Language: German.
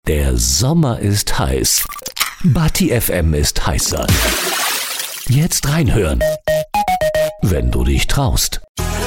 Der Sommer ist heiß. Bati FM ist heißer. Jetzt reinhören, wenn du dich traust.